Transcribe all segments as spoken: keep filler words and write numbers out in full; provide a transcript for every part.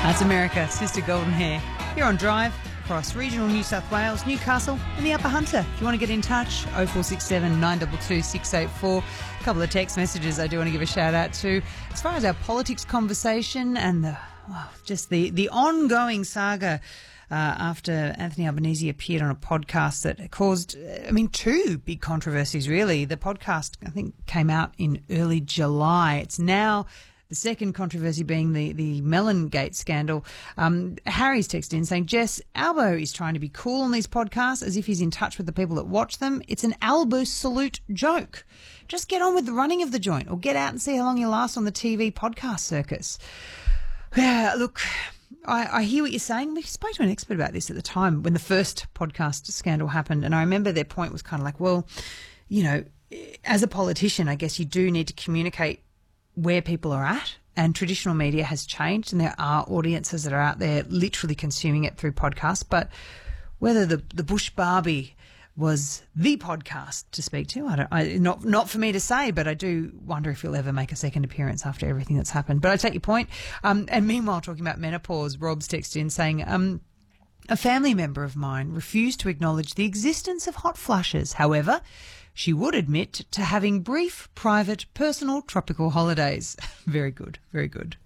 That's America, Sister Golden Hair. Here on Drive, across regional New South Wales, Newcastle and the Upper Hunter. If you want to get in touch, oh four six seven, nine two two, six eight four. A couple of text messages I do want to give a shout out to. As far as our politics conversation and the well, just the, the ongoing saga uh, after Anthony Albanese appeared on a podcast that caused, I mean, two big controversies, really. The podcast, I think, came out in early July. It's now... The second controversy being the, the Mellon-Gate scandal. Um, Harry's texted in saying, Jess, Albo is trying to be cool on these podcasts as if he's in touch with the people that watch them. It's an Albo salute joke. Just get on with the running of the joint or get out and see how long you last on the T V podcast circus. Yeah, look, I, I hear what you're saying. We spoke to an expert about this at the time when the first podcast scandal happened, and I remember their point was kind of like, well, you know, as a politician, I guess you do need to communicate where people are at, and traditional media has changed and there are audiences that are out there literally consuming it through podcasts. But whether the, the Bush Barbie was the podcast to speak to, I don't, I, not not for me to say, but I do wonder if he'll ever make a second appearance after everything that's happened. But I take your point. Um, and meanwhile, talking about menopause, Rob's texted in saying, um, a family member of mine refused to acknowledge the existence of hot flushes. However, she would admit to having brief, private, personal tropical holidays. Very good, very good.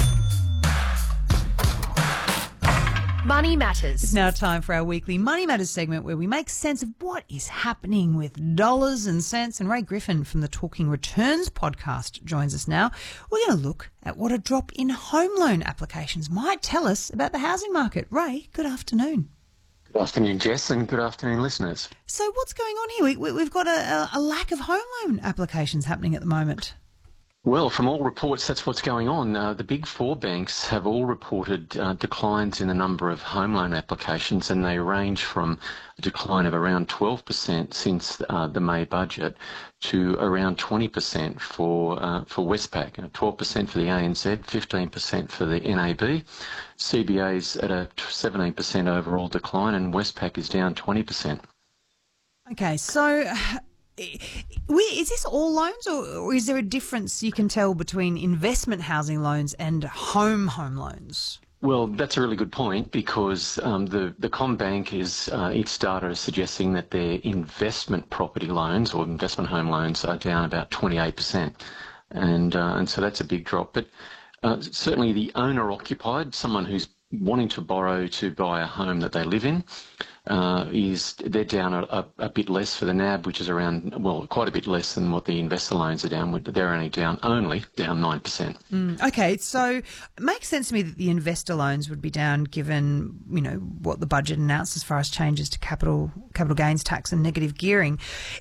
Money Matters. It's now time for our weekly Money Matters segment where we make sense of what is happening with dollars and cents. And Ray Griffin from the Talking Returns podcast joins us now. We're going to look at what a drop in home loan applications might tell us about the housing market. Ray, good afternoon. Good afternoon, Jess, and good afternoon, listeners. So what's going on here? We, we, we've got a, a lack of home loan applications happening at the moment. Well, from all reports, that's what's going on. Uh, the big four banks have all reported uh, declines in the number of home loan applications, and they range from a decline of around twelve percent since uh, the May budget to around twenty percent for uh, for Westpac, uh, twelve percent for the A N Z, fifteen percent for the N A B. C B A's at a seventeen percent overall decline, and Westpac is down twenty percent. Okay, so... Is this all loans, or is there a difference you can tell between investment housing loans and home home loans? Well, that's a really good point because um, the, the CommBank is, uh, its data is suggesting that their investment property loans or investment home loans are down about twenty-eight percent. And, uh, and so that's a big drop. But uh, certainly the owner-occupied, someone who's wanting to borrow to buy a home that they live in, uh, is they're down a, a, a bit less for the N A B, which is around, well, quite a bit less than what the investor loans are down. They're only down, only down nine percent. Mm, okay, so it makes sense to me that the investor loans would be down given, you know, what the budget announced as far as changes to capital capital gains tax and negative gearing.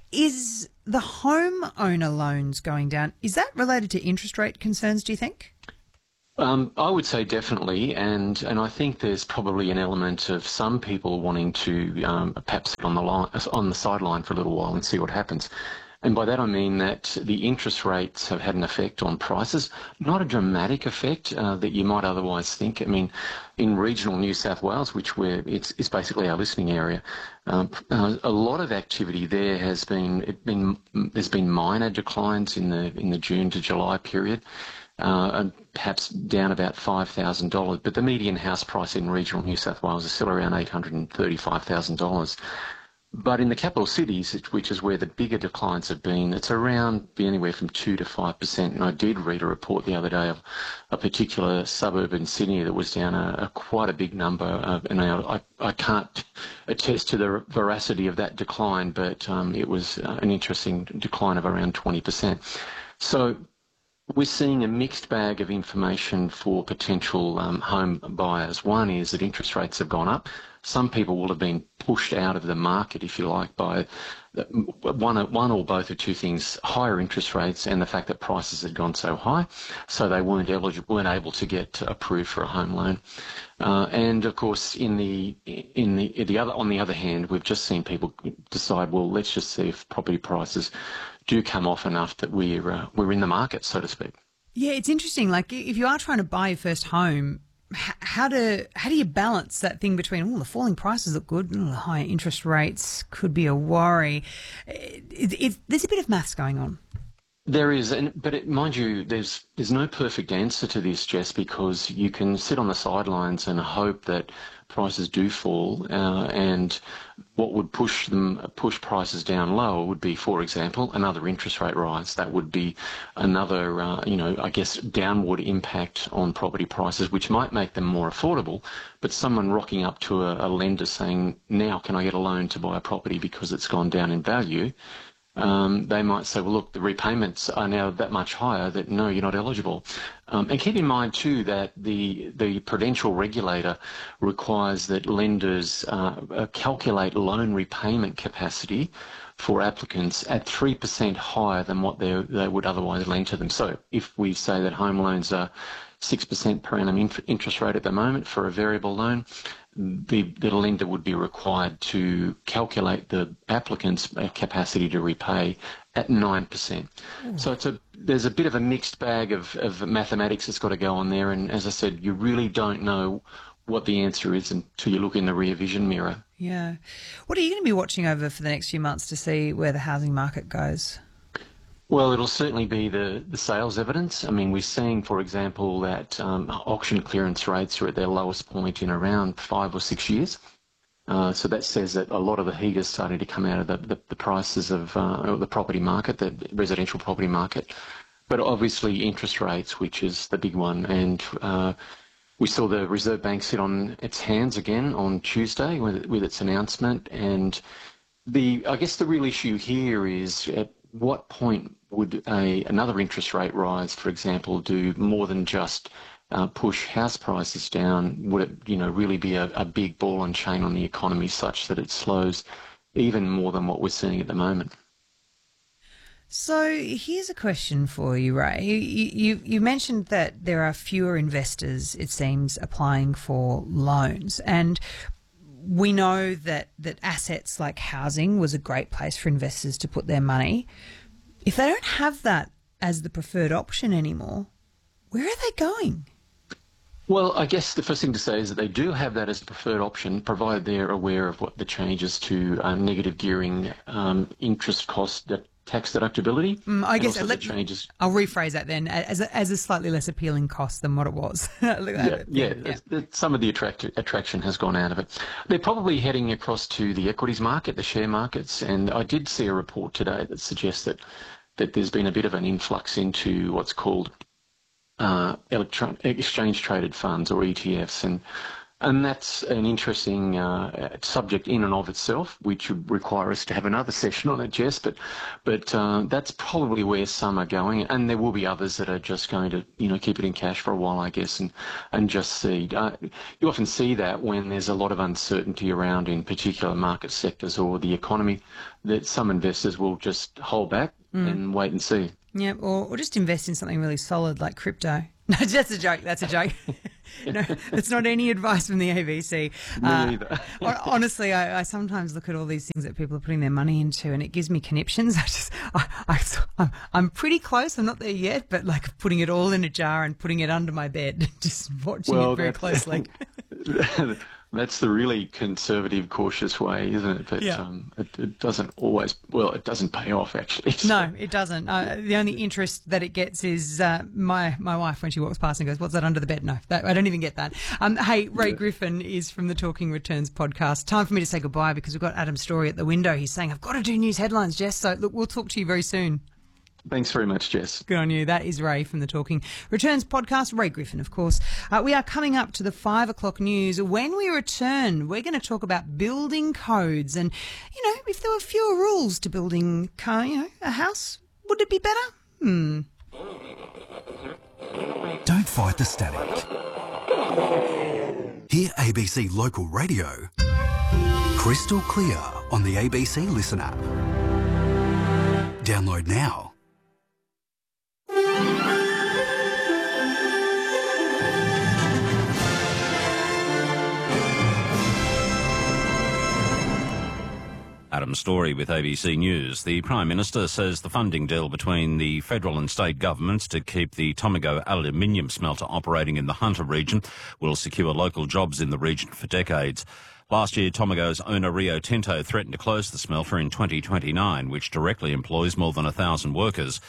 Is the home owner loans going down, is that related to interest rate concerns, do you think? Um, I would say definitely, and, and I think there's probably an element of some people wanting to um, perhaps sit on the line, on the sideline for a little while and see what happens. And by that I mean that the interest rates have had an effect on prices, not a dramatic effect uh, that you might otherwise think. I mean, in regional New South Wales, which we're, it's, it's basically our listening area, um, uh, a lot of activity there has been, it been, there's been minor declines in the in the June to July period. Uh, and perhaps down about five thousand dollars. But the median house price in regional New South Wales is still around eight hundred thirty-five thousand dollars. But in the capital cities, which is where the bigger declines have been, it's around be anywhere from two to five percent. And I did read a report the other day of a particular suburb in Sydney that was down a, a quite a big number. Of, and I, I can't attest to the veracity of that decline, but um, it was uh, an interesting decline of around twenty percent. So we're seeing a mixed bag of information for potential um, home buyers. One is that interest rates have gone up. Some people will have been pushed out of the market, if you like, by one, one or both or two things: higher interest rates and the fact that prices had gone so high, so they weren't eligible, weren't able to get approved for a home loan. Uh, and of course, in the in the the other on the other hand, we've just seen people decide, well, let's just see if property prices do come off enough that we're uh, we're in the market, so to speak. Yeah, it's interesting. Like, if you are trying to buy your first home, how do how do you balance that thing between, oh, the falling prices look good, oh, the high interest rates could be a worry? It, it, there's a bit of maths going on. There is, and but it, mind you, there's there's no perfect answer to this, Jess, because you can sit on the sidelines and hope that prices do fall, uh, and what would push them push prices down lower would be, for example, another interest rate rise. That would be another, uh, you know, I guess, downward impact on property prices, which might make them more affordable. But someone rocking up to a, a lender saying, "Now, can I get a loan to buy a property because it's gone down in value?" Um, they might say, well, look, the repayments are now that much higher that, no, you're not eligible. Um, and keep in mind, too, that the the prudential regulator requires that lenders uh, calculate loan repayment capacity for applicants at three percent higher than what they, they would otherwise lend to them. So if we say that home loans are six percent per annum interest rate at the moment for a variable loan, the, the lender would be required to calculate the applicant's capacity to repay at nine percent. Mm. So it's a, there's a bit of a mixed bag of, of mathematics that's got to go on there. And as I said, you really don't know what the answer is until you look in the rear vision mirror. Yeah. What are you going to be watching over for the next few months to see where the housing market goes? Well, it'll certainly be the, the sales evidence. I mean, we're seeing, for example, that um, auction clearance rates are at their lowest point in around five or six years. Uh, so that says that a lot of the heat is starting to come out of the, the, the prices of uh, the property market, the residential property market. But obviously interest rates, which is the big one. And uh, we saw the Reserve Bank sit on its hands again on Tuesday with, with its announcement. And the I guess the real issue here is at what point would a another interest rate rise, for example, do more than just uh, push house prices down? Would it, you know, really be a, a big ball and chain on the economy such that it slows even more than what we're seeing at the moment? So here's a question for you, Ray. You, you, you mentioned that there are fewer investors, it seems, applying for loans, and we know that, that assets like housing was a great place for investors to put their money. If they don't have that as the preferred option anymore, where are they going? Well, I guess the first thing to say is that they do have that as a preferred option, provided they're aware of what the changes to uh, negative gearing, um, interest cost, that tax deductibility. Mm, I guess let, the changes. I'll rephrase that then as a, as a slightly less appealing cost than what it was. yeah, yeah, yeah. yeah. Some of the attract- attraction has gone out of it. They're probably heading across to the equities market, the share markets, and I did see a report today that suggests that, that there's been a bit of an influx into what's called uh, electron- exchange-traded funds, or E T Fs, and And that's an interesting uh, subject in and of itself, which would require us to have another session on it, Jess. But, but uh, that's probably where some are going, and there will be others that are just going to, you know, keep it in cash for a while, I guess, and and just seed. Uh, you often see that when there's a lot of uncertainty around in particular market sectors or the economy, that some investors will just hold back mm. and wait and see. Yeah, or, or just invest in something really solid like crypto. No, that's a joke. That's a joke. No, it's not any advice from the A B C. Me uh, either. Honestly, I, I sometimes look at all these things that people are putting their money into, and it gives me conniptions. I just, I, I, I'm, I'm pretty close. I'm not there yet, but like putting it all in a jar and putting it under my bed, just watching well, it very closely. That's the really conservative, cautious way, isn't it? But yeah. um, it, it doesn't always, well, it doesn't pay off, actually. So. No, it doesn't. Uh, the only interest that it gets is uh, my my wife, when she walks past and goes, "What's that under the bed?" No, that, I don't even get that. Um, hey, Ray yeah. Griffin is from the Talking Returns podcast. Time for me to say goodbye because we've got Adam Story at the window. He's saying, I've got to do news headlines, Jess. So, look, we'll talk to you very soon. Thanks very much, Jess. Good on you. That is Ray from the Talking Returns podcast. Ray Griffin, of course. Uh, we are coming up to the five o'clock news. When we return, we're going to talk about building codes and, you know, if there were fewer rules to building, you know, a house, would it be better? Hmm. Don't fight the static. Hear A B C Local Radio crystal clear on the A B C Listen app. Download now. Adam Story with A B C News. The Prime Minister says the funding deal between the federal and state governments to keep the Tomago aluminium smelter operating in the Hunter region will secure local jobs in the region for decades. Last year, Tomago's owner Rio Tinto threatened to close the smelter in twenty twenty-nine, which directly employs more than a thousand workers.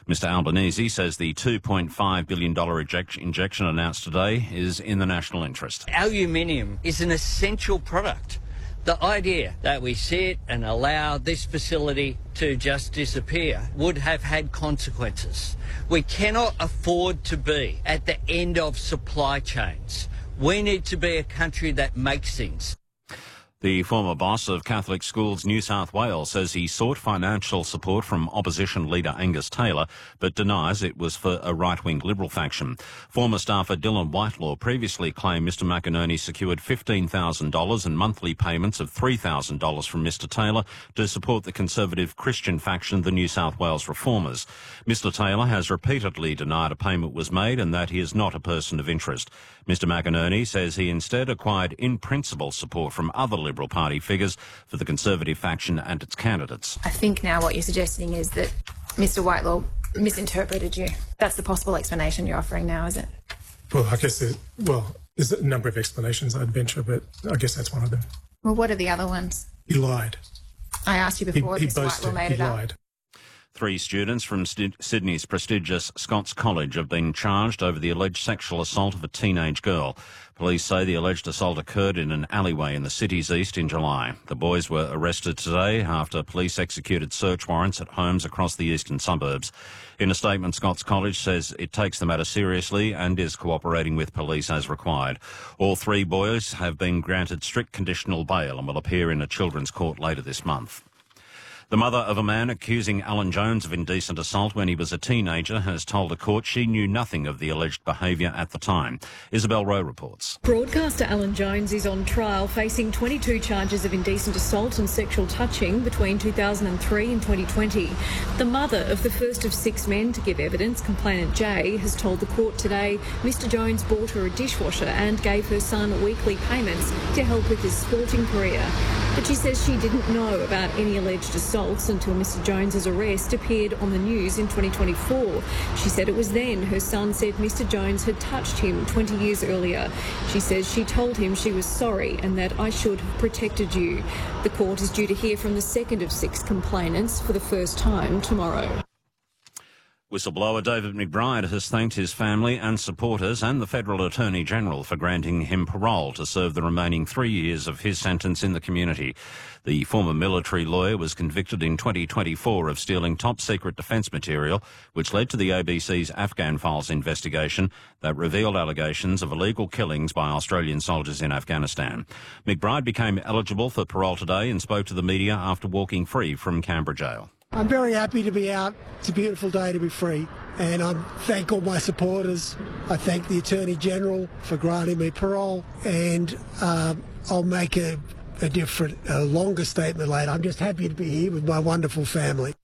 Mister Albanese says the two point five billion dollars inject- injection announced today is in the national interest. Aluminium is an essential product. The idea that we sit and allow this facility to just disappear would have had consequences. We cannot afford to be at the end of supply chains. We need to be a country that makes things. The former boss of Catholic Schools New South Wales says he sought financial support from opposition leader Angus Taylor, but denies it was for a right-wing Liberal faction. Former staffer Dylan Whitelaw previously claimed Mister McInerney secured fifteen thousand dollars and monthly payments of three thousand dollars from Mister Taylor to support the conservative Christian faction, the New South Wales Reformers. Mister Taylor has repeatedly denied a payment was made and that he is not a person of interest. Mister McInerney says he instead acquired in-principle support from other Liberal Party figures for the Conservative faction and its candidates. I think now what you're suggesting is that Mister Whitelaw misinterpreted you. That's the possible explanation you're offering now, is it? Well, I guess, there's, well, there's a number of explanations, I'd venture, but I guess that's one of them. Well, what are the other ones? He lied. I asked you before, he, he Mister boasted, Whitelaw made he it up. lied. Three students from St- Sydney's prestigious Scots College have been charged over the alleged sexual assault of a teenage girl. Police say the alleged assault occurred in an alleyway in the city's east in July. The boys were arrested today after police executed search warrants at homes across the eastern suburbs. In a statement, Scots College says it takes the matter seriously and is cooperating with police as required. All three boys have been granted strict conditional bail and will appear in a children's court later this month. The mother of a man accusing Alan Jones of indecent assault when he was a teenager has told a court she knew nothing of the alleged behaviour at the time. Isabel Rowe reports. Broadcaster Alan Jones is on trial facing twenty-two charges of indecent assault and sexual touching between two thousand three and twenty twenty. The mother of the first of six men to give evidence, complainant Jay, has told the court today Mister Jones bought her a dishwasher and gave her son weekly payments to help with his sporting career. But she says she didn't know about any alleged assaults until Mister Jones's arrest appeared on the news in twenty twenty-four. She said it was then her son said Mister Jones had touched him twenty years earlier. She says she told him she was sorry and that I should have protected you. The court is due to hear from the second of six complainants for the first time tomorrow. Whistleblower David McBride has thanked his family and supporters and the Federal Attorney-General for granting him parole to serve the remaining three years of his sentence in the community. The former military lawyer was convicted in twenty twenty-four of stealing top-secret defence material, which led to the A B C's Afghan Files investigation that revealed allegations of illegal killings by Australian soldiers in Afghanistan. McBride became eligible for parole today and spoke to the media after walking free from Canberra jail. I'm very happy to be out. It's a beautiful day to be free. And I thank all my supporters. I thank the Attorney-General for granting me parole. And uh, I'll make a, a different, a longer statement later. I'm just happy to be here with my wonderful family.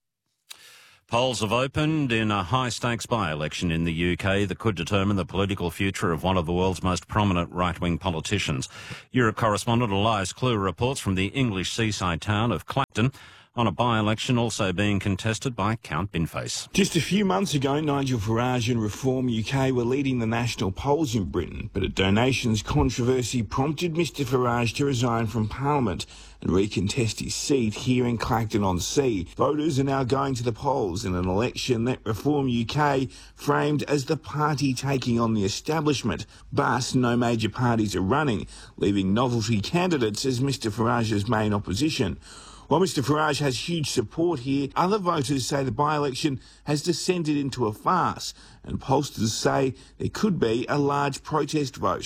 Polls have opened in a high-stakes by-election in the U K that could determine the political future of one of the world's most prominent right-wing politicians. Europe correspondent Elias Clue reports from the English seaside town of Clacton on a by-election also being contested by Count Binface. Just a few months ago, Nigel Farage and Reform U K were leading the national polls in Britain, but a donations controversy prompted Mr Farage to resign from Parliament and recontest his seat here in Clacton-on-Sea. Voters are now going to the polls in an election that Reform U K framed as the party taking on the establishment, but no major parties are running, leaving novelty candidates as Mr Farage's main opposition. While Mr Farage has huge support here, other voters say the by-election has descended into a farce, and pollsters say there could be a large protest vote.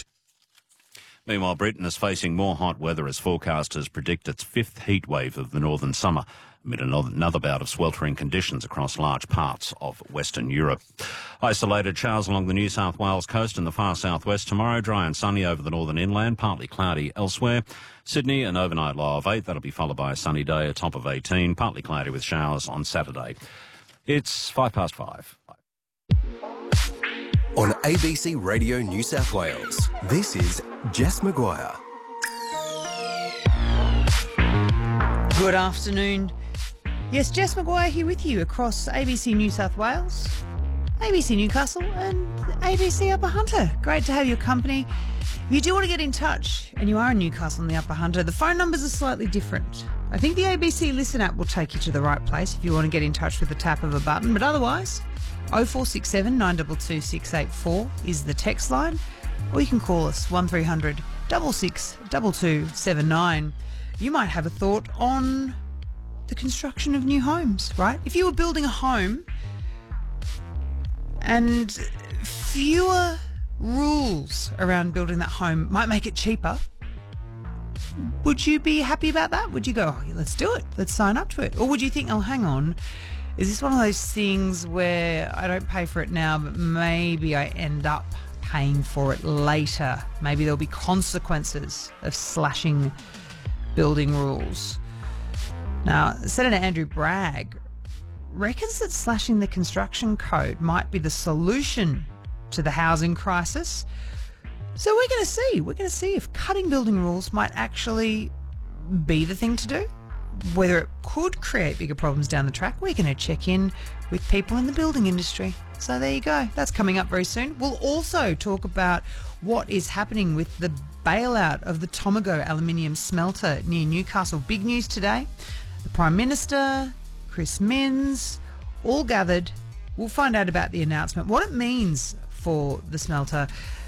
Meanwhile, Britain is facing more hot weather as forecasters predict its fifth heat wave of the northern summer, amid another bout of sweltering conditions across large parts of Western Europe. Isolated showers along the New South Wales coast and the far southwest tomorrow, dry and sunny over the northern inland, partly cloudy elsewhere. Sydney, an overnight low of eight, that'll be followed by a sunny day, a top of eighteen, partly cloudy with showers on Saturday. It's five past five. On A B C Radio New South Wales, this is Jess Maguire. Good afternoon. Yes, Jess Maguire here with you across A B C New South Wales, A B C Newcastle and A B C Upper Hunter. Great to have your company. If you do want to get in touch and you are in Newcastle and the Upper Hunter, the phone numbers are slightly different. I think the A B C Listen app will take you to the right place if you want to get in touch with the tap of a button. But otherwise, oh four six seven, nine two two, six eight four is the text line. Or you can call us one three hundred, six six two two seven nine. You might have a thought on the construction of new homes, right? If you were building a home and fewer rules around building that home might make it cheaper, would you be happy about that? Would you go, oh, let's do it, let's sign up to it? Or would you think, oh, hang on, is this one of those things where I don't pay for it now, but maybe I end up paying for it later? Maybe there'll be consequences of slashing building rules. Now, Senator Andrew Bragg reckons that slashing the construction code might be the solution to the housing crisis. So we're going to see. We're going to see if cutting building rules might actually be the thing to do. Whether it could create bigger problems down the track, we're going to check in with people in the building industry. So there you go. That's coming up very soon. We'll also talk about what is happening with the bailout of the Tomago aluminium smelter near Newcastle. Big news today. The Prime Minister, Chris Minns, all gathered. We'll find out about the announcement, what it means for the smelter.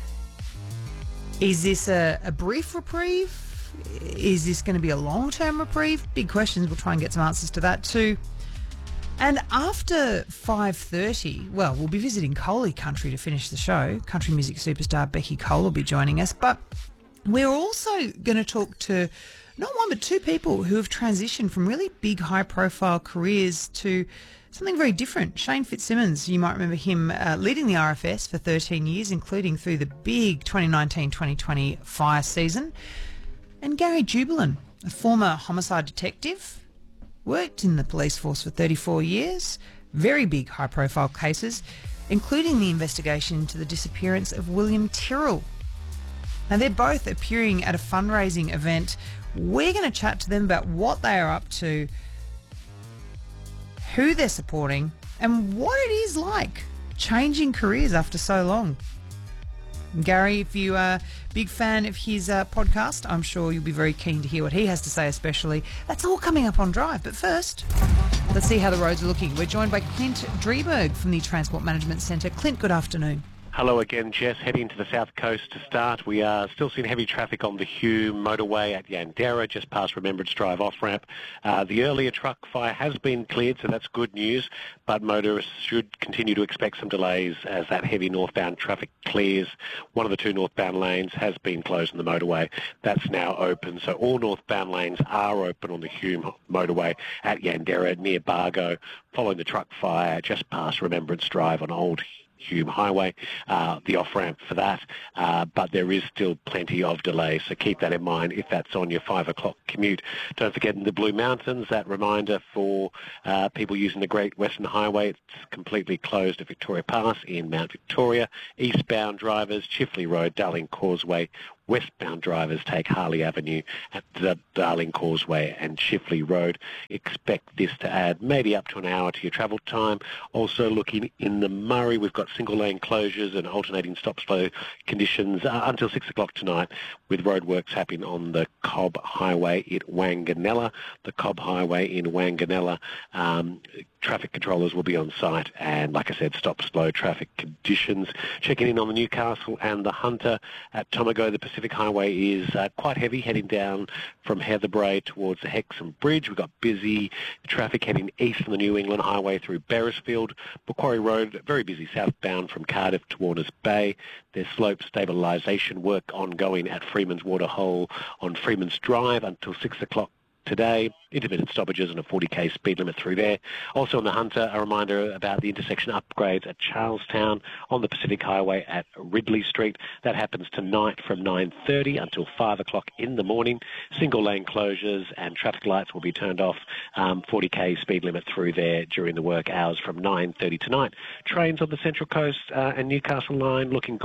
Is this a, a brief reprieve? Is this going to be a long-term reprieve? Big questions. We'll try and get some answers to that too. And after five thirty, well, we'll be visiting Coley Country to finish the show. Country music superstar Becky Cole will be joining us. But we're also going to talk to not one but two people who have transitioned from really big, high-profile careers to something very different. Shane Fitzsimmons, you might remember him uh, leading the R F S for thirteen years, including through the big twenty nineteen twenty twenty fire season. And Gary Jubelin, a former homicide detective, worked in the police force for thirty-four years, very big high-profile cases, including the investigation into the disappearance of William Tyrrell. Now, they're both appearing at a fundraising event. We're going to chat to them about what they are up to, who they're supporting, and what it is like changing careers after so long. Gary, if you are a big fan of his uh, podcast, I'm sure you'll be very keen to hear what he has to say especially. That's all coming up on Drive. But first, let's see how the roads are looking. We're joined by Clint Drieberg from the Transport Management Centre. Clint, good afternoon. Hello again, Jess. Heading to the south coast to start. We are still seeing heavy traffic on the Hume motorway at Yandera, just past Remembrance Drive off-ramp. Uh, the earlier truck fire has been cleared, so that's good news, but motorists should continue to expect some delays as that heavy northbound traffic clears. One of the two northbound lanes has been closed on the motorway. That's now open, so all northbound lanes are open on the Hume motorway at Yandera near Bargo, following the truck fire just past Remembrance Drive on Old Hume Highway, uh, the off-ramp for that, uh, but there is still plenty of delay, so keep that in mind if that's on your five o'clock commute. Don't forget in the Blue Mountains, that reminder for uh, people using the Great Western Highway, it's completely closed at Victoria Pass in Mount Victoria. Eastbound drivers, Chifley Road, Darling Causeway. Westbound drivers take Harley Avenue at the Darling Causeway and Chifley Road. Expect this to add maybe up to an hour to your travel time. Also looking in the Murray, we've got single lane closures and alternating stop-slow conditions uh, until six o'clock tonight, with roadworks happening on the Cobb Highway at Wanganella. The Cobb Highway in Wanganella, um, traffic controllers will be on site, and like I said, stop-slow traffic conditions. Checking in on the Newcastle and the Hunter at Tomago, the Pacific Highway is uh, quite heavy heading down from Heatherbrae towards the Hexham Bridge. We've got busy traffic heading east on the New England Highway through Beresfield. Macquarie Road, very busy southbound from Cardiff to Warners Bay. There's slope stabilisation work ongoing at Freeman's Waterhole on Freeman's Drive until six o'clock today. Intermittent stoppages and a forty k speed limit through there. Also on the Hunter, a reminder about the intersection upgrades at Charlestown on the Pacific Highway at Ridley Street. That happens tonight from nine thirty until five o'clock in the morning. Single lane closures and traffic lights will be turned off. Um, forty k speed limit through there during the work hours from nine thirty tonight. Trains on the Central Coast uh, and Newcastle line looking good.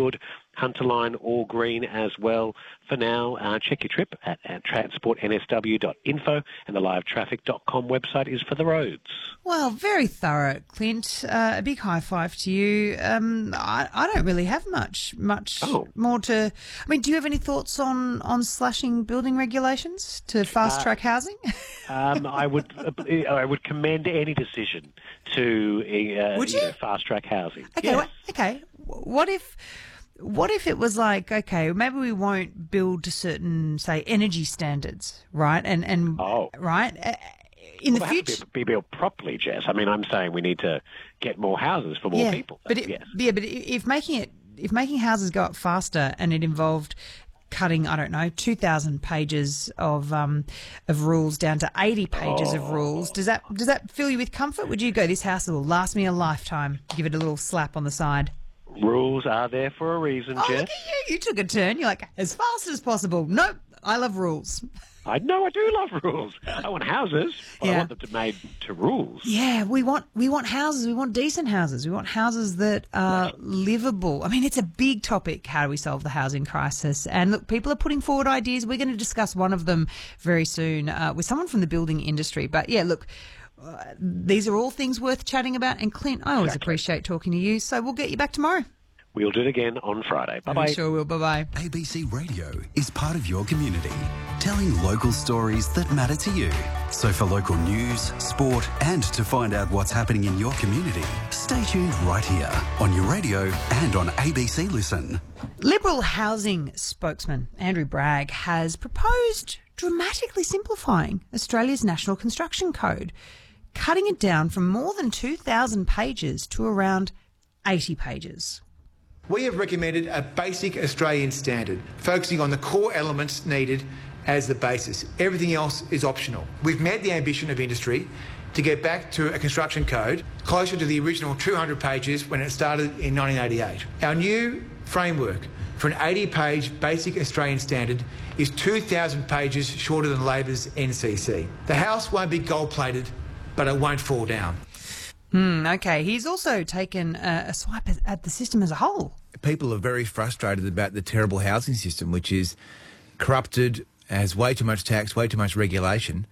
Hunterline, all green as well. For now, uh, check your trip at, at transport n s w dot info, and the live traffic dot com website is for the roads. Well, very thorough, Clint. Uh, a big high five to you. Um, I, I don't really have much much Oh. more to... I mean, do you have any thoughts on, on slashing building regulations to fast-track Uh, housing? Um, I would uh, I would commend any decision to uh, Would you you? know, fast-track housing. Okay, Yes. wha- okay. What if... What if it was like, okay, maybe we won't build to certain, say, energy standards, right? And and Oh. right Uh, in Well, the they have to future, be, be built properly, Jess. I mean, I'm saying we need to get more houses for more yeah. people. But it, yes. yeah, but if making it, if making houses go up faster, and it involved cutting, I don't know, two thousand pages of um of rules down to eighty pages of rules, does that does that fill you with comfort? Would you go, this house will last me a lifetime? Give it a little slap on the side. Rules are there for a reason, Oh, Jess. look at you! You took a turn. You're like, as fast as possible. Nope, I love rules. I know I do love rules. I want houses, but I Yeah. want them to made to rules. Yeah, we want we want houses. We want decent houses. We want houses that are livable. I mean, it's a big topic. How do we solve the housing crisis? And look, people are putting forward ideas. We're going to discuss one of them very soon uh, with someone from the building industry. But yeah, look, uh, these are all things worth chatting about. And Clint, I always appreciate talking to you. So we'll get you back tomorrow. We'll do it again on Friday. I'm Bye-bye. sure will. Bye-bye. A B C Radio is part of your community, telling local stories that matter to you. So for local news, sport, and to find out what's happening in your community, stay tuned right here on your radio and on A B C Listen. Liberal housing spokesman Andrew Bragg has proposed dramatically simplifying Australia's National Construction Code, cutting it down from more than two thousand pages to around eighty pages. We have recommended a basic Australian standard, focusing on the core elements needed as the basis. Everything else is optional. We've met the ambition of industry to get back to a construction code closer to the original two hundred pages when it started in nineteen eighty-eight. Our new framework for an eighty page basic Australian standard is two thousand pages shorter than Labor's N C C. The house won't be gold-plated, but it won't fall down. Hmm, okay. He's also taken a, a swipe at, at the system as a whole. People are very frustrated about the terrible housing system, which is corrupted, has way too much tax, way too much regulation.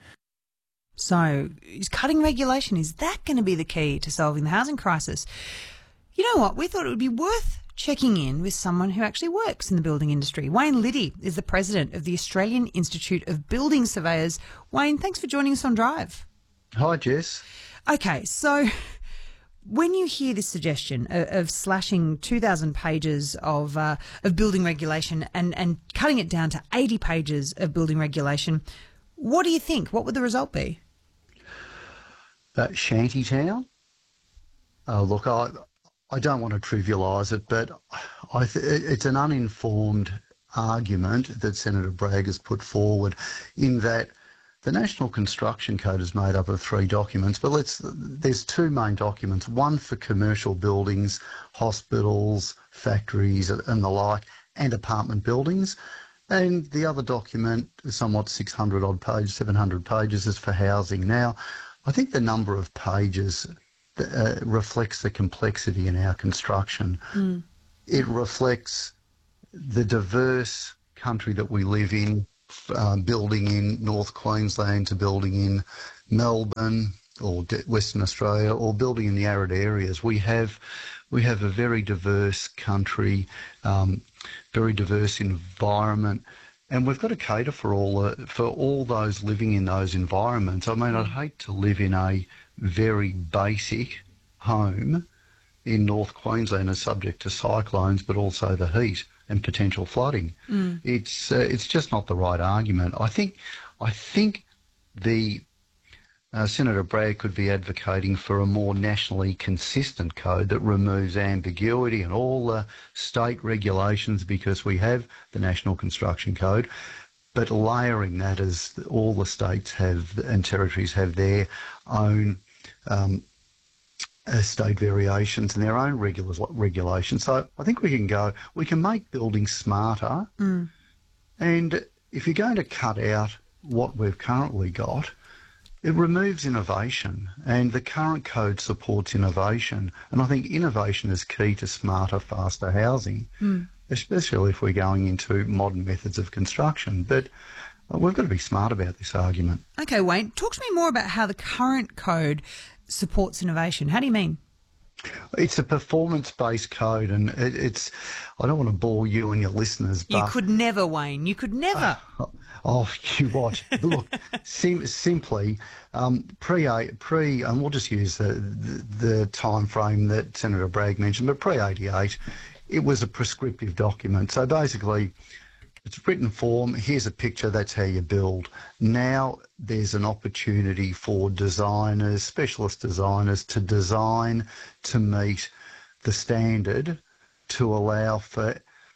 So, is cutting regulation, is that going to be the key to solving the housing crisis? You know what? We thought it would be worth checking in with someone who actually works in the building industry. Wayne Liddy is the president of the Australian Institute of Building Surveyors. Wayne, thanks for joining us on Drive. Hi, Jess. Okay, so when you hear this suggestion of, of slashing two thousand pages of uh, of building regulation and, and cutting it down to eighty pages of building regulation, what do you think? What would the result be? Uh, Shantytown? Uh, look, I I don't want to trivialise it, but I th- it's an uninformed argument that Senator Bragg has put forward, in that the National Construction Code is made up of three documents, but let's there's two main documents, one for commercial buildings, hospitals, factories and the like, and apartment buildings. And the other document, somewhat six hundred odd pages, seven hundred pages, is for housing. Now, I think the number of pages uh, reflects the complexity in our construction. Mm. It reflects the diverse country that we live in, um, building in North Queensland to building in Melbourne or Western Australia, or building in the arid areas. We have we have a very diverse country, um, very diverse environment, and we've got to cater for all the, for all those living in those environments. I mean, I'd hate to live in a very basic home in North Queensland as subject to cyclones, but also the heat and potential flooding. Mm. It's uh, it's just not the right argument. I think I think the uh, Senator Bragg could be advocating for a more nationally consistent code that removes ambiguity and all the state regulations, because we have the National Construction Code, but layering that as all the states have and territories have their own um, uh, state variations and their own regula- regulations. So I think we can go, we can make buildings smarter, Mm. and if you're going to cut out what we've currently got, it removes innovation, and the current code supports innovation. And I think innovation is key to smarter, faster housing. Mm. especially if we're going into modern methods of construction. But we've got to be smart about this argument. Okay, Wayne, talk to me more about how the current code supports innovation. How do you mean? It's a performance-based code, and it, it's. I don't want to bore you and your listeners, but you could never, Wayne. You could never. Uh, oh, you what? Look, sim- simply um, pre pre, and we'll just use the, the the time frame that Senator Bragg mentioned, but pre eighty-eight, it was a prescriptive document. So basically, it's written form. Here's a picture. That's how you build. Now there's an opportunity for designers, specialist designers, to design to meet the standard, to allow for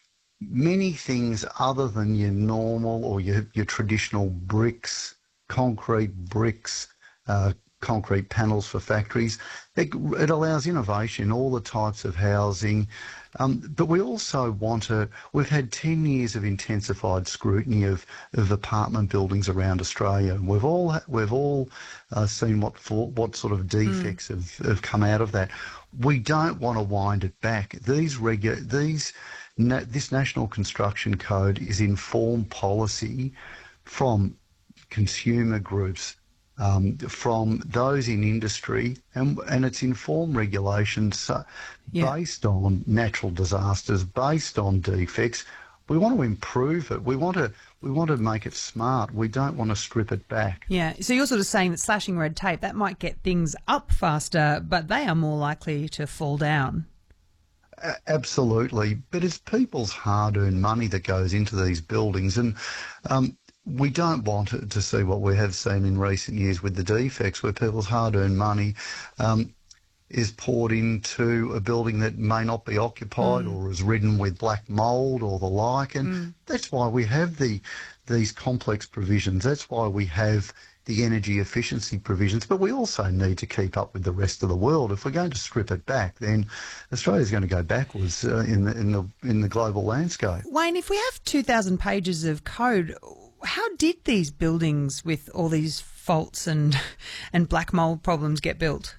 many things other than your normal or your, your traditional bricks, concrete bricks, uh, concrete panels for factories. It, it allows innovation, all the types of housing. Um, but we also want to, we've had ten years of intensified scrutiny of, of apartment buildings around Australia. And we've all, we've all uh, seen what for, what sort of defects mm. have, have come out of that. We don't want to wind it back. These regu- these na- this National Construction Code is informed policy from consumer groups, Um, from those in industry, and and it's informed regulations uh, yeah. based on natural disasters, based on defects. We want to improve it. We want to we want to make it smart. We don't want to strip it back. Yeah. So you're sort of saying that slashing red tape, that might get things up faster, but they are more likely to fall down. A- absolutely. But it's people's hard-earned money that goes into these buildings, and um, we don't want to see what we have seen in recent years with the defects, where people's hard-earned money um, is poured into a building that may not be occupied mm. or is ridden with black mould or the like. And mm. that's why we have the these complex provisions. That's why we have the energy efficiency provisions. But we also need to keep up with the rest of the world. If we're going to strip it back, then Australia's going to go backwards uh, in the in the in the global landscape. Wayne, if we have two thousand pages of code, how did these buildings with all these faults and and black mould problems get built?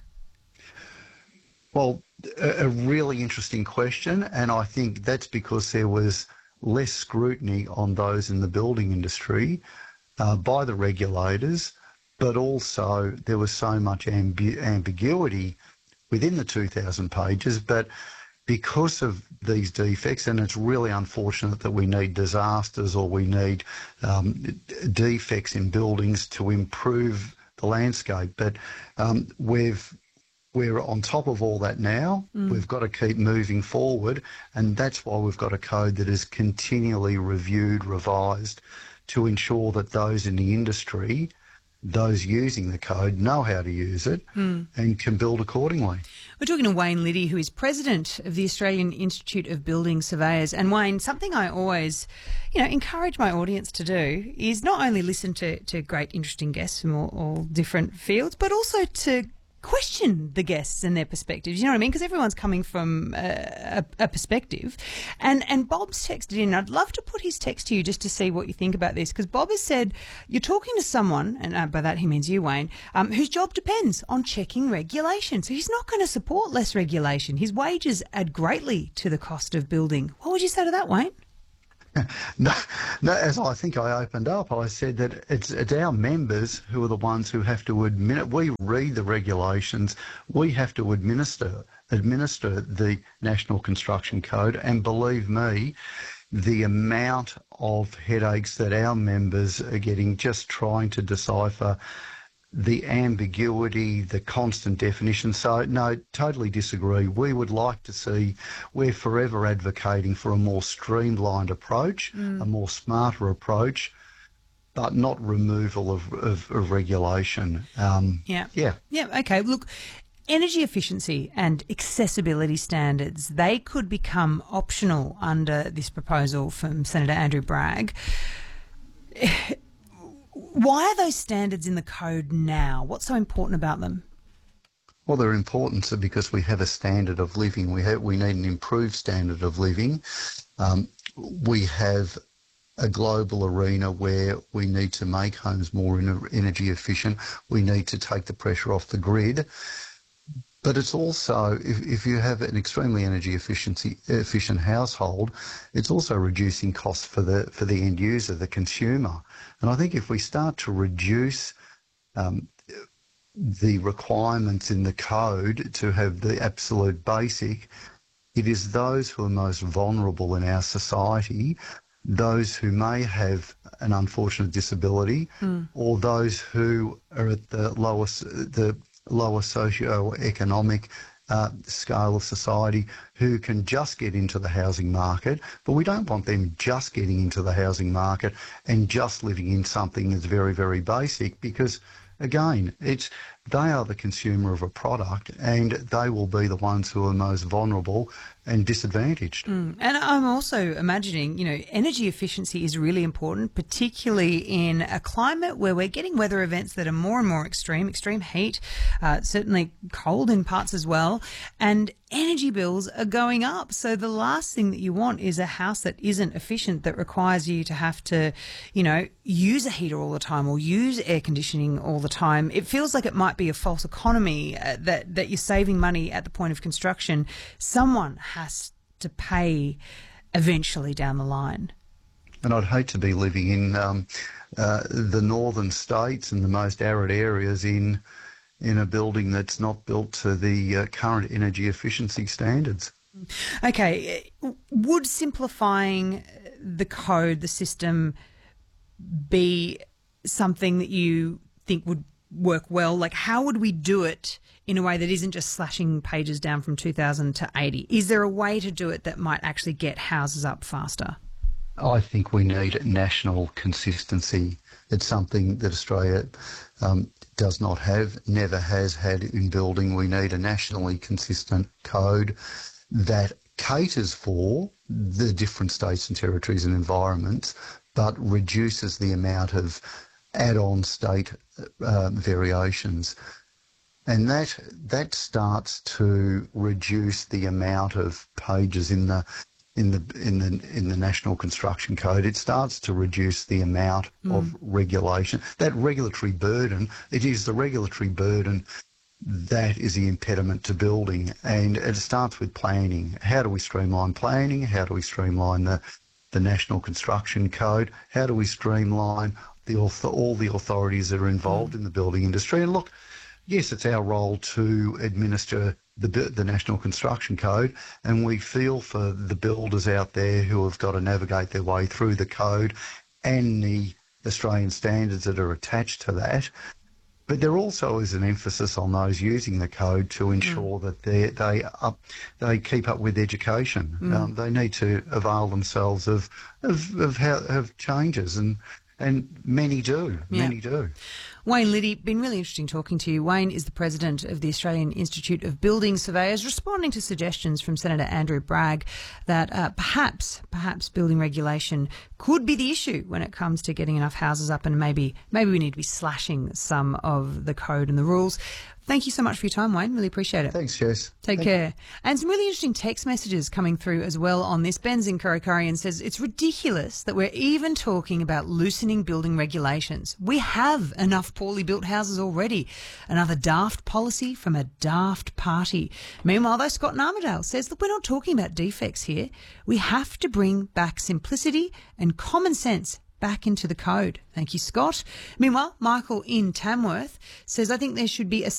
Well, a, a really interesting question, and I think that's because there was less scrutiny on those in the building industry uh, by the regulators, but also there was so much ambi- ambiguity within the two thousand pages, but because of these defects, and it's really unfortunate that we need disasters or we need um, defects in buildings to improve the landscape. But um, we've, we're on top of all that now. Mm. We've got to keep moving forward, and that's why we've got a code that is continually reviewed, revised, to ensure that those in the industry, those using the code, know how to use it mm. and can build accordingly. We're talking to Wayne Liddy, who is president of the Australian Institute of Building Surveyors. And Wayne, something I always, you know, encourage my audience to do is not only listen to, to great, interesting guests from all, all different fields, but also to question the guests and their perspectives. You know what I mean? Because everyone's coming from a, a, a perspective. And and Bob's texted in. I'd love to put his text to you just to see what you think about this, because Bob has said you're talking to someone, and uh, by that he means you, Wayne, um, whose job depends on checking regulation. So he's not going to support less regulation. His wages add greatly to the cost of building. What would you say to that, Wayne? No, no, as I think I opened up, I said that it's, it's our members who are the ones who have to admit. We read the regulations. We have to administer administer the National Construction Code, and believe me, the amount of headaches that our members are getting just trying to decipher the ambiguity, the constant definition. So, no, totally disagree. We would like to see, we're forever advocating for a more streamlined approach, mm. a more smarter approach, but not removal of, of, of regulation. Um, yeah. Yeah. Yeah, okay. Look, energy efficiency and accessibility standards, they could become optional under this proposal from Senator Andrew Bragg. Why are those standards in the code now? What's so important about them? Well, they're important because we have a standard of living. We have, we need an improved standard of living. Um, we have a global arena where we need to make homes more energy efficient. We need to take the pressure off the grid. But it's also, if, if you have an extremely energy efficiency efficient household, it's also reducing costs for the for the end user, the consumer. And I think if we start to reduce um, the requirements in the code to have the absolute basic, it is those who are most vulnerable in our society, those who may have an unfortunate disability, mm. or those who are at the lowest the lower socio-economic uh, scale of society, who can just get into the housing market. But we don't want them just getting into the housing market and just living in something that's very, very basic, because again, it's they are the consumer of a product, and they will be the ones who are most vulnerable and disadvantaged. Mm. And I'm also imagining, you know, energy efficiency is really important, particularly in a climate where we're getting weather events that are more and more extreme, extreme heat, uh, certainly cold in parts as well, and energy bills are going up. So the last thing that you want is a house that isn't efficient, that requires you to have to, you know, use a heater all the time or use air conditioning all the time. It feels like it might be a false economy, uh, that, that you're saving money at the point of construction. Someone has to pay eventually down the line. And I'd hate to be living in um, uh, the northern states and the most arid areas in in a building that's not built to the uh, current energy efficiency standards. Okay, would simplifying the code, the system, be something that you think would work well? Like, how would we do it in a way that isn't just slashing pages down from two thousand to eighty? Is there a way to do it that might actually get houses up faster? I think we need national consistency. It's something that Australia um, does not have, never has had in building. We need a nationally consistent code that caters for the different states and territories and environments, but reduces the amount of add-on state uh, variations. And that that starts to reduce the amount of pages in the in the in the in the National Construction Code. It starts to reduce the amount mm. of regulation. That regulatory burden, it is the regulatory burden that is the impediment to building, and it starts with planning. How do we streamline planning? How do we streamline the the National Construction Code? How do we streamline the all the authorities that are involved mm. in the building industry? And look, yes, it's our role to administer the the National Construction Code, and we feel for the builders out there who have got to navigate their way through the code and the Australian standards that are attached to that. But there also is an emphasis on those using the code to ensure mm. that they they up, they keep up with education. Mm. Um, they need to avail themselves of of of, how, of changes, and and many do. Yeah. Many do. Wayne Liddy, been really interesting talking to you. Wayne is the president of the Australian Institute of Building Surveyors, responding to suggestions from Senator Andrew Bragg that uh, perhaps, perhaps building regulation could be the issue when it comes to getting enough houses up, and maybe, maybe we need to be slashing some of the code and the rules. Thank you so much for your time, Wayne. Really appreciate it. Thanks, Jess. Take Thank care. You. And some really interesting text messages coming through as well on this. Ben's in Kurrikurian says, it's ridiculous that we're even talking about loosening building regulations. We have enough poorly built houses already. Another daft policy from a daft party. Meanwhile, though, Scott in Armidale says that we're not talking about defects here. We have to bring back simplicity and common sense back into the code. Thank you, Scott. Meanwhile, Michael in Tamworth says, I think there should be a